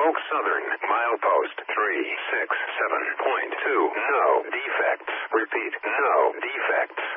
Oak Southern, milepost 367.2. No defects. Repeat, no defects.